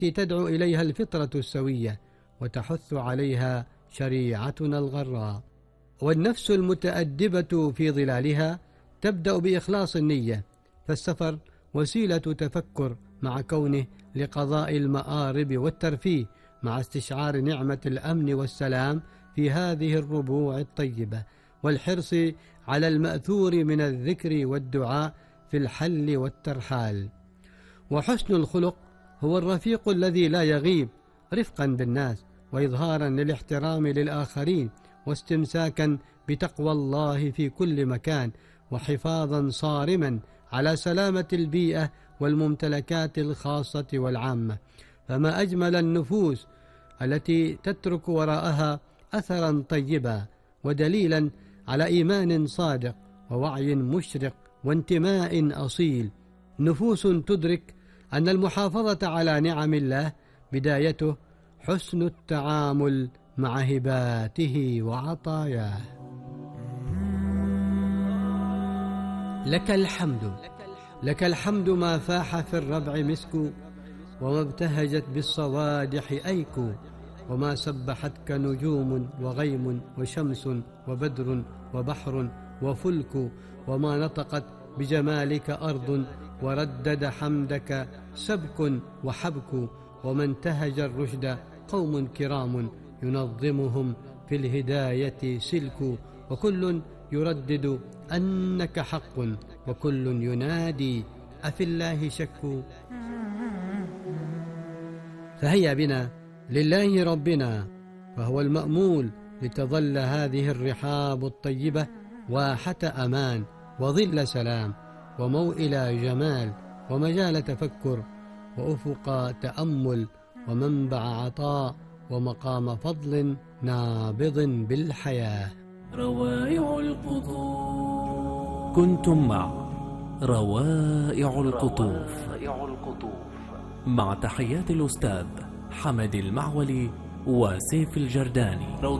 تدعو إليها الفطرة السوية وتحث عليها شريعتنا الغراء. والنفس المتأدبة في ظلالها تبدأ بإخلاص النية، فالسفر وسيلة تفكر مع كونه لقضاء المآرب والترفيه، مع استشعار نعمة الأمن والسلام في هذه الربوع الطيبة، والحرص على المأثور من الذكر والدعاء في الحل والترحال. وحسن الخلق هو الرفيق الذي لا يغيب، رفقا بالناس وإظهارا للاحترام للآخرين، واستمساكا بتقوى الله في كل مكان، وحفاظا صارما على سلامة البيئة والممتلكات الخاصة والعامة. فما أجمل النفوس التي تترك وراءها أثرا طيبا ودليلا على إيمان صادق ووعي مشرق وانتماء أصيل، نفوس تدرك أن المحافظة على نعم الله بدايته حسن التعامل مع هباته وعطاياه. لك الحمد، لك الحمد ما فاح في الربع مسك، وما ابتهجت بالصوادح أيك، وما سبحتك نجوم وغيم وشمس وبدر وبحر وفلك، وما نطقت بجمالك أرض وردد حمدك سبك وحبك، وما انتهج الرشد قوم كرام ينظمهم في الهداية سلك، وكل يردد أنك حق وكل ينادي أفي الله شك. فهيا بنا لله ربنا، فهو المأمول لتظل هذه الرحاب الطيبة واحة أمان وظل سلام وموئل جمال ومجال تفكر وأفق تأمل ومنبع عطاء ومقام فضل نابض بالحياة. روائع القطوف. كنتم مع روائع القطوف مع تحيات الأستاذ حمد المعولي وسيف الجرداني.